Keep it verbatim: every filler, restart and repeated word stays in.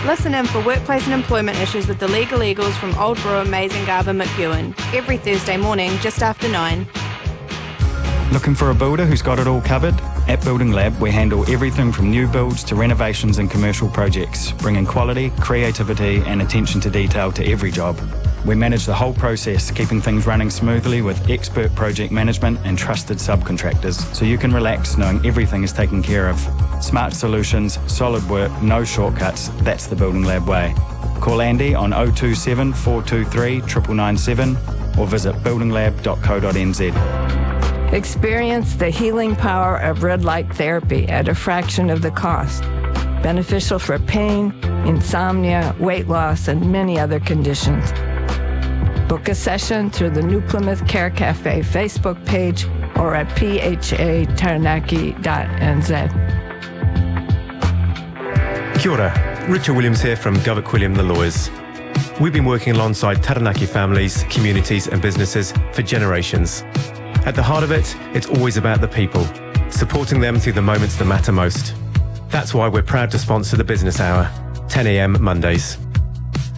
Listen in for workplace and employment issues with the Legal Eagles from Old Brewer, Mazengarber, McEwen, every Thursday morning just after nine. Looking for a builder who's got it all covered? At Building Lab, we handle everything from new builds to renovations and commercial projects, bringing quality, creativity and attention to detail to every job. We manage the whole process, keeping things running smoothly with expert project management and trusted subcontractors, so you can relax knowing everything is taken care of. Smart solutions, solid work, no shortcuts, that's the Building Lab way. Call Andy on oh two seven, four two three, nine nine nine seven or visit building lab dot co dot n z. Experience the healing power of red light therapy at a fraction of the cost. Beneficial for pain, insomnia, weight loss, and many other conditions. Book a session through the New Plymouth Care Cafe Facebook page or at p h a taranaki dot n z. Kia ora, Richard Williams here from Govett Quilliam The Lawyers. We've been working alongside Taranaki families, communities and businesses for generations. At the heart of it, it's always about the people, supporting them through the moments that matter most. That's why we're proud to sponsor the Business Hour, ten a m Mondays.